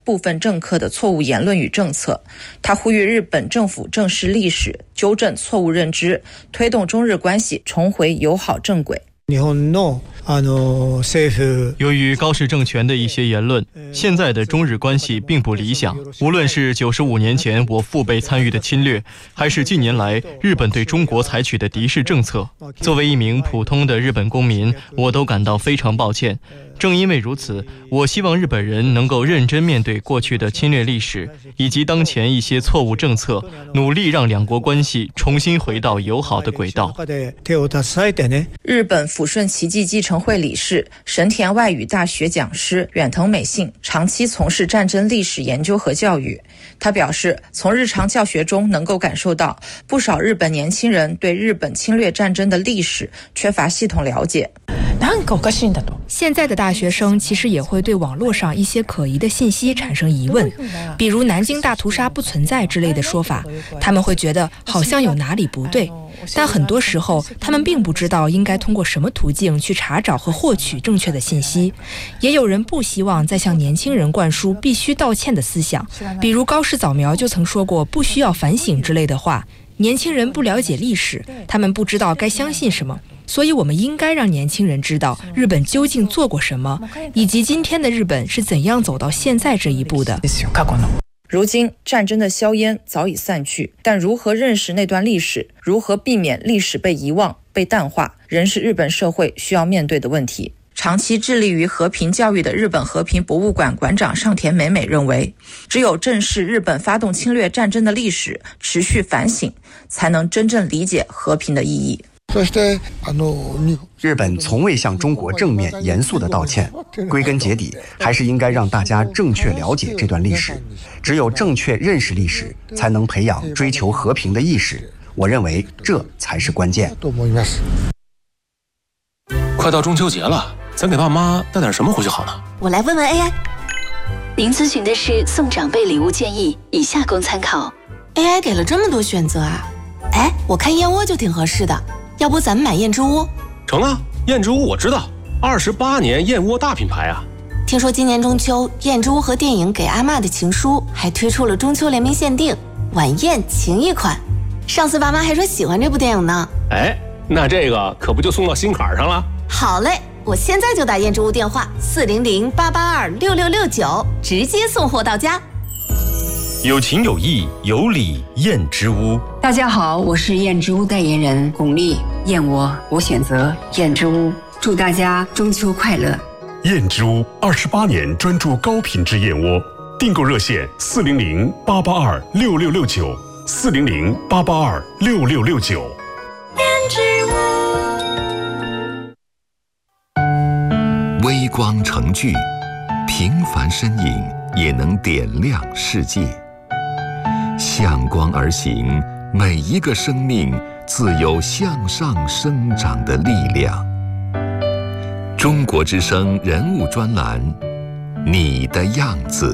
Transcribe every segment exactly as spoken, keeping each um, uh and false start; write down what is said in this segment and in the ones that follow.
部分政客的错误言论与政策。他呼吁日本政府正视历史，纠正错误认知，推动中日关系重回友好正轨。 由于高市政权的一些言论，现在的中日关系并不理想。无论是九十五年前我父辈参与的侵略，还是近年来日本对中国采取的敌视政策，作为一名普通的日本公民，我都感到非常抱歉。正因为如此，我希望日本人能够认真面对过去的侵略历史以及当前一些错误政策，努力让两国关系重新回到友好的轨道。 日本抚顺奇迹继承会理事、神田外语大学讲师远藤美幸长期从事战争历史研究和教育。他表示，从日常教学中能够感受到，不少日本年轻人对日本侵略战争的历史缺乏系统了解。 现在的大学生其实也会对网络上一些可疑的信息产生疑问，比如南京大屠杀不存在之类的说法，他们会觉得好像有哪里不对，但很多时候他们并不知道应该通过什么途径去查找和获取正确的信息。也有人不希望再向年轻人灌输必须道歉的思想，比如高市早苗就曾说过不需要反省之类的话。年轻人不了解历史，他们不知道该相信什么，所以我们应该让年轻人知道日本究竟做过什么，以及今天的日本是怎样走到现在这一步的。 如今战争的硝烟早已散去，但如何认识那段历史，如何避免历史被遗忘、被淡化，仍是日本社会需要面对的问题。长期致力于和平教育的日本和平博物馆馆长上田美美认为，只有正视日本发动侵略战争的历史，持续反省，才能真正理解和平的意义。 日本从未向中国正面严肃地道歉，归根结底还是应该让大家正确了解这段历史。只有正确认识历史，才能培养追求和平的意识。我认为这才是关键。 快到中秋节了，咱给爸妈带点什么回去好呢？ 我来问问 A I。 您咨询的是送长辈礼物建议，以下供参考。 A I 给了这么多选择啊！哎，我看燕窝就挺合适的，要不咱们买燕之屋？ 成啊，燕之屋我知道，二十八年燕窝大品牌啊。 听说今年中秋，燕之屋和电影《给阿嬷的情书》还推出了中秋联名限定晚宴情谊款。上次爸妈还说喜欢这部电影呢。 哎，那这个可不就送到心坎上了？ 好嘞，我现在就打燕之屋电话四零零八八二六六六九，直接送货到家。 有情有义有礼燕之屋。 大家好，我是燕之屋代言人巩俐。燕窝我选择燕之屋，祝大家中秋快乐。 燕之屋二十八年专注高品质燕窝，订购热线四零零八八二六六六九四零零八八二六六六九。 燕之屋。 微光成炬，平凡身影也能点亮世界。向光而行，每一个生命自有向上生长的力量。中国之声人物专栏，你的样子。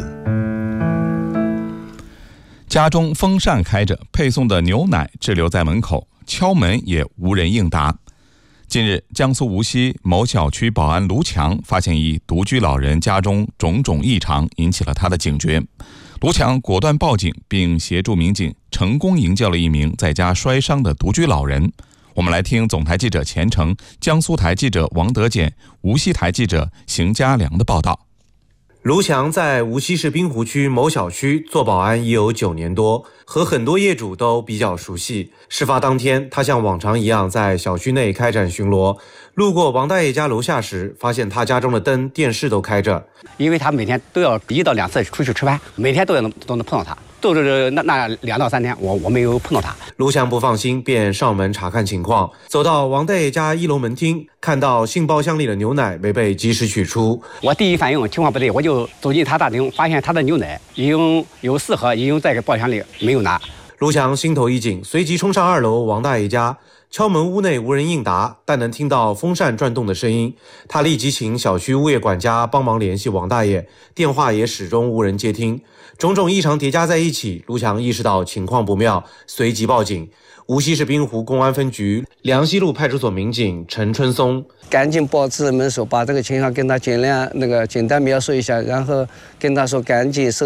家中风扇开着，配送的牛奶滞留在门口，敲门也无人应答。近日，江苏无锡某小区保安卢强发现一独居老人家中种种异常，引起了他的警觉。卢强果断报警，并协助民警成功营救了一名在家摔伤的独居老人。我们来听总台记者钱成、江苏台记者王德简、无锡台记者邢家良的报道。 卢强在无锡市滨湖区某小区做保安已有九年多，和很多业主都比较熟悉。事发当天，他像往常一样在小区内开展巡逻，路过王大爷家楼下时，发现他家中的灯、电视都开着。 因为他每天都要一到两次出去吃饭，每天都能都能碰到他。都是那那两到三天，我我没有碰到他。 卢强不放心，便上门查看情况。走到王大爷家一楼门厅，看到信包箱里的牛奶没被及时取出。 我第一反应情况不对，我就走进他大厅，发现他的牛奶已经有四盒已经在包箱里没有拿。 卢强心头一紧，随即冲上二楼王大爷家， 敲门屋内无人应答，但能听到风扇转动的声音。他立即请小区物业管家帮忙联系王大爷，电话也始终无人接听。种种异常叠加在一起，卢强意识到情况不妙，随即报警。无锡市滨湖公安分局梁西路派出所民警陈春松赶紧报知门首，把这个情况跟他简量那个简单描述一下，然后跟他说赶紧收